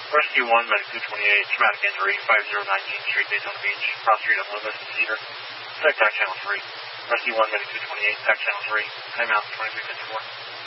Rescue 1, Medic 228, traumatic injury, 5019 Street, Daytona Beach, cross street of Loomis and Cedar. Check back channel 3. Rescue 1, Medic 228, back channel 3. Timeout 2354.